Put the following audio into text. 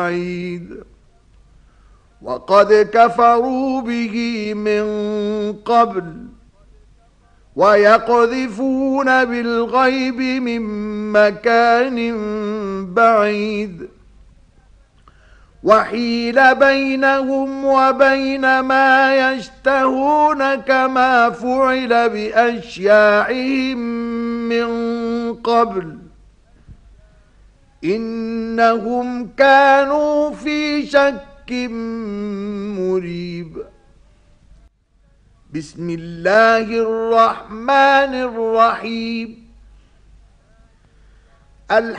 بعيد وقد كفروا به من قبل ويقذفون بالغيب من مكان بعيد وحيل بينهم وبين ما يشتهون كما فعل بأشياعهم من قبل إنهم كانوا في شك مريب. بسم الله الرحمن الرحيم.